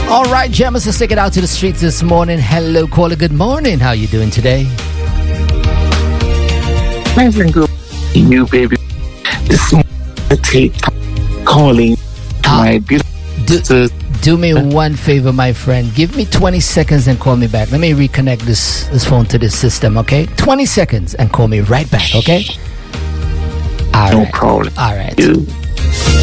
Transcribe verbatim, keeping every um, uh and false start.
All right, jammers, let's take it out to the streets this morning. Hello, caller. Good morning. How you doing today? Amazing good. You, baby. This morning, calling Uh, my beautiful do, sister. do me one favor, my friend. Give me twenty seconds and call me back. Let me reconnect this, this phone to this system, okay? twenty seconds and call me right back, okay? All No right. problem. All right. You.